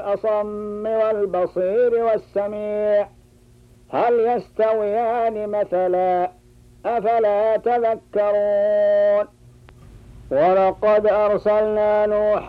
الأصم والبصير والسميع هل يستويان مثلا أفلا تذكرون ولقد أرسلنا نوحا